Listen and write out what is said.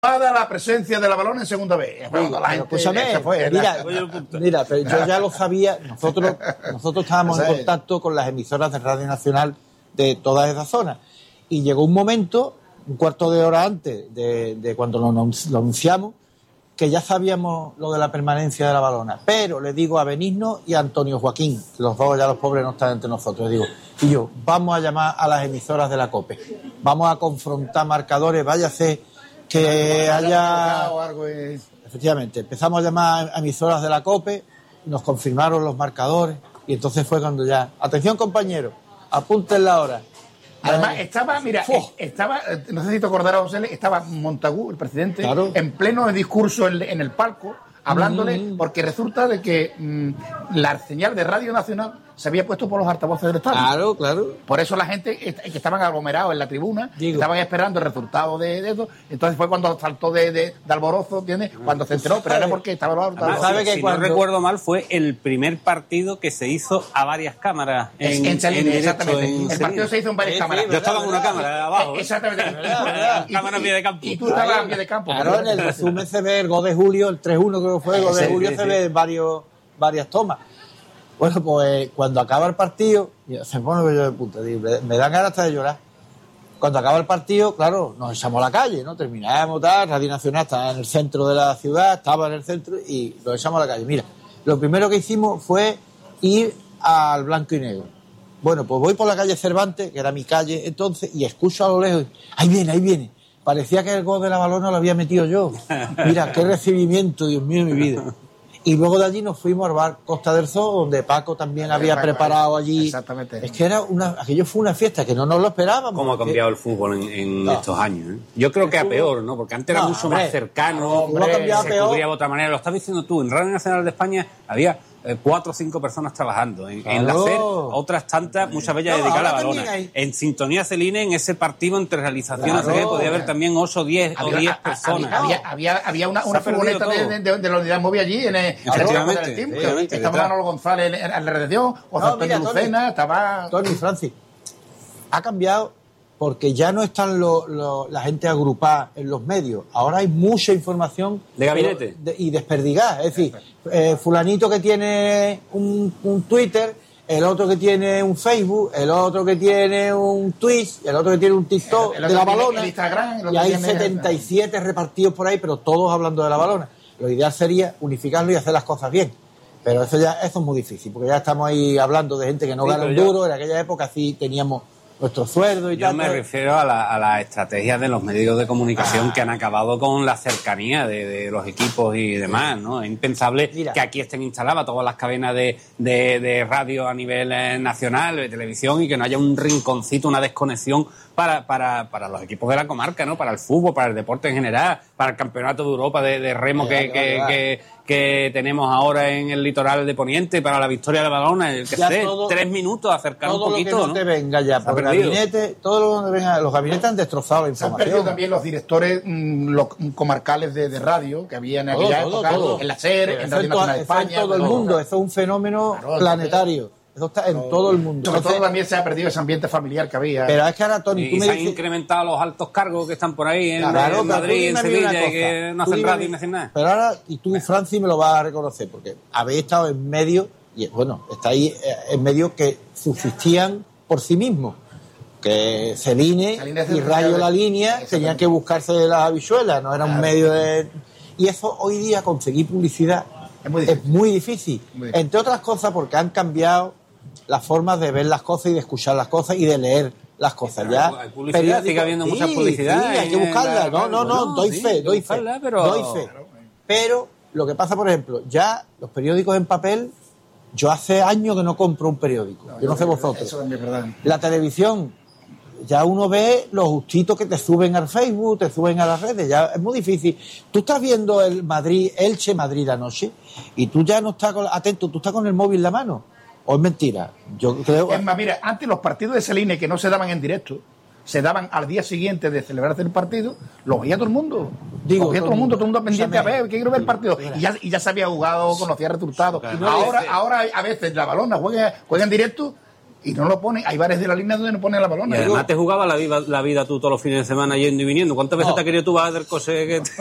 la presencia de la Balona en segunda vez. Mira, pero yo ya lo sabía. Nosotros estábamos en contacto con las emisoras de Radio Nacional de toda esa zona. Y llegó un momento, un cuarto de hora antes de cuando lo anunciamos, que ya sabíamos lo de la permanencia de la Balona. Pero le digo a Benigno y a Antonio Joaquín, los dos ya los pobres no están entre nosotros, le digo, y yo, vamos a llamar a las emisoras de la COPE. Vamos a confrontar marcadores, váyase que haya... Efectivamente, empezamos a llamar a emisoras de la COPE, nos confirmaron los marcadores, y entonces fue cuando ya... Atención, compañeros, apunten la hora. Además, estaba, no sé si te acordarás, José, estaba Montagu, el presidente, claro, en pleno discurso en el palco, hablándole, porque resulta de que la señal de Radio Nacional se había puesto por los altavoces del estadio. Claro, claro. Por eso la gente que estaban aglomerados en la tribuna, estaban esperando el resultado de eso. Entonces fue cuando saltó de alborozo, ¿entiendes? Cuando se enteró, pero era porque estaba los altavoces. ¿Sabe que cuando... no recuerdo mal, fue el primer partido que se hizo a varias cámaras en Chalines, exactamente. El partido se hizo en varias cámaras. Yo estaba en una cámara abajo. Exactamente. Cámara en pie de campo. Y tú estabas en pie de campo. Claro, en el resumen se ve el gol de Julio, el 3-1 creo que fue, el gol de Julio se ve varias tomas. Bueno, pues cuando acaba el partido, se pone bello de puta, me dan ganas hasta de llorar. Cuando acaba el partido, claro, nos echamos a la calle, ¿no? Terminamos, Radio Nacional estaba en el centro de la ciudad, estaba en el centro y nos echamos a la calle. Mira, lo primero que hicimos fue ir al blanco y negro. Bueno, pues voy por la calle Cervantes, que era mi calle entonces, y escucho a lo lejos, ahí viene. Parecía que el gol de la Balona lo había metido yo. Mira, qué recibimiento, Dios mío, mi vida. Y luego de allí nos fuimos al bar Costa del Sol, donde Paco también había preparado allí. Exactamente. Es que aquello fue una fiesta que no nos lo esperábamos. ¿Cómo ha cambiado el fútbol en estos años? ¿Eh? Yo creo que a peor, ¿no? Porque antes era mucho más cercano, se cubría de otra manera. Lo estás diciendo tú, en Radio Nacional de España había 4 o 5 personas trabajando. En la SER, otras tantas, muchas veces dedicadas a la Balona. En Sintonía Celine, en ese partido entre realizaciones, podía haber también 8 o 10 personas. Había una furgoneta de la unidad móvil allí en el estaba Manolo González en la redacción, José Antonio Lucena, estaba... Tony Francis. Ha cambiado porque ya no están la gente agrupada en los medios. Ahora hay mucha información... ¿De gabinete? Y desperdigada. Es decir, fulanito que tiene un Twitter, el otro que tiene un Facebook, el otro que tiene un Twitch, el otro que tiene un TikTok de la Balona. El Instagram, y hay 77 repartidos por ahí, pero todos hablando de la Balona. Lo ideal sería unificarlo y hacer las cosas bien. Pero eso es muy difícil, porque ya estamos ahí hablando de gente que no gana un duro. En aquella época sí teníamos nuestro sueldo y tal. Yo me refiero a la estrategia de los medios de comunicación que han acabado con la cercanía de los equipos y demás, ¿no? Es impensable que aquí estén instaladas todas las cadenas de radio a nivel nacional, de televisión, y que no haya un rinconcito, una desconexión para los equipos de la comarca, ¿no? Para el fútbol, para el deporte en general, para el campeonato de Europa de remo que tenemos ahora en el litoral de Poniente, para la victoria de la Balona, 3 minutos, acercar un poquito, todo lo que no te venga ya por gabinete, todo lo que venga, los gabinetes han destrozado la información. Se han perdido también los directores comarcales de radio que había en aquella época, en la SER, en Radio Nacional de España. En todo el mundo, eso es un fenómeno planetario. Eso está en todo el mundo. Sobre todo también se ha perdido ese ambiente familiar que había. Pero es que ahora, Tony, tú me dices... se han incrementado los altos cargos que están por ahí en Madrid, en Sevilla, que no hacen radio ni hacen nada. Pero ahora, y tú, Francis, me lo vas a reconocer, porque habéis estado en medio, y bueno, estáis en medio que subsistían por sí mismos. Que Celine y Radio La Línea tenían que buscarse las habichuelas, no era un medio de... Y eso hoy día, conseguir publicidad, es muy difícil. Entre otras cosas porque han cambiado las formas de ver las cosas y de escuchar las cosas y de leer las cosas. Ya sigue habiendo mucha publicidad. Sí, hay que buscarla. No, doy fe. Pero lo que pasa, por ejemplo, ya los periódicos en papel, yo hace años que no compro un periódico. Yo no sé vosotros. Eso es verdad. La televisión, ya uno ve los justitos que te suben al Facebook, te suben a las redes, ya es muy difícil. Tú estás viendo el Elche-Madrid anoche y tú ya no estás atento, tú estás con el móvil en la mano. ¿O es mentira? Yo creo... Es más, mira, antes los partidos de Celine que no se daban en directo, se daban al día siguiente de celebrarse el partido, lo veía todo el mundo. Todo el mundo pendiente a ver, quiero ver el partido. Y ya se había jugado, conocía resultados. Ahora a veces la Balona juega en directo y no lo pone. Hay bares de la línea donde no pone la balona. Y además te jugaba la vida tú todos los fines de semana yendo y viniendo. ¿Cuántas veces te ha querido tú bajar del coche que